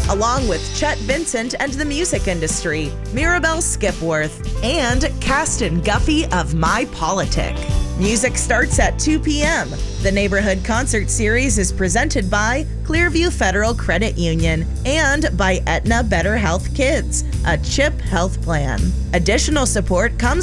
along with Chet Vincent and the music industry, Mirabelle Skipworth, and Caston Guffey of My Politic. Music starts at 2 p.m. The Neighborhood Concert Series is presented by Clearview Federal Credit Union and by Aetna Better Health Kids, a CHIP health plan. Additional support comes